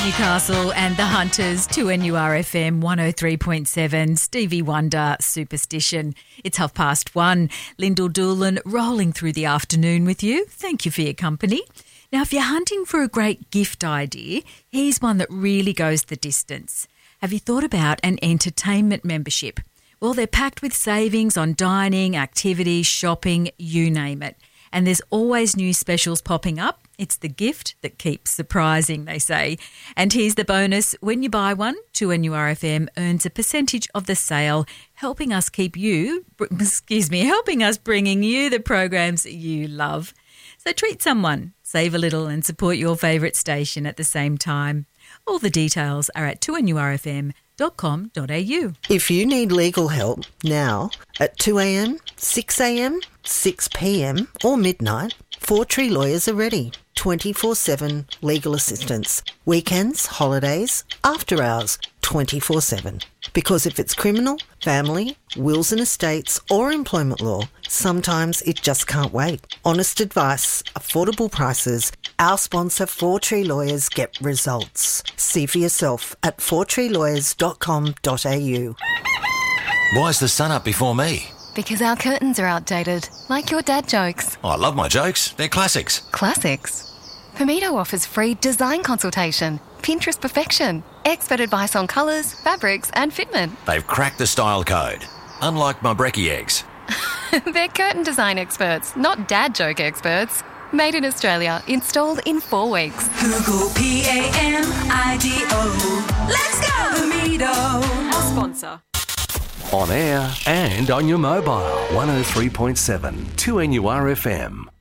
Newcastle and the Hunters, 2NURFM 103.7, Stevie Wonder, Superstition. It's 1:30. Lyndall Doolan rolling through the afternoon with you. Thank you for your company. Now, if you're hunting for a great gift idea, here's one that really goes the distance. Have you thought about an entertainment membership? Well, they're packed with savings on dining, activities, shopping, you name it. And there's always new specials popping up. It's the gift that keeps surprising, they say. And here's the bonus. When you buy one, 2NURFM earns a percentage of the sale, helping us bringing you the programs you love. So treat someone, save a little and support your favourite station at the same time. All the details are at 2NURFM.com.au. If you need legal help now at 2am, 6am, 6pm or midnight, Four Tree Lawyers are ready. 24/7 legal assistance. Weekends, holidays, after hours, 24/7. Because if it's criminal, family, wills and estates or employment law, sometimes it just can't wait. Honest advice, affordable prices. Our sponsor, Four Tree Lawyers, get results. See for yourself at fourtreelawyers.com.au. Why's the sun up before me? Because our curtains are outdated, like your dad jokes. Oh, I love my jokes. They're classics. Classics? Pomito offers free design consultation, Pinterest perfection, expert advice on colours, fabrics and fitment. They've cracked the style code, unlike my brekkie eggs. They're curtain design experts, not dad joke experts. Made in Australia, installed in 4 weeks. Google PAMIDO. Let's go, Pomito. Our sponsor. On air and on your mobile, 103.7 2NURFM.